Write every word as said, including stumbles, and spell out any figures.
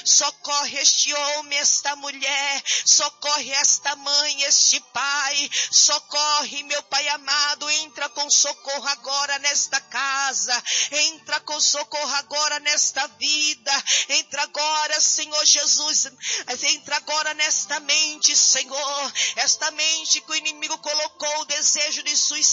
socorre este homem, esta mulher, socorre esta mãe, este pai, socorre, meu Pai amado, entra com socorro agora nesta casa, entra com socorro agora nesta vida, entra agora, Senhor Jesus, entra agora nesta mente, Senhor, esta mente que o inimigo colocou o desejo de suicídio,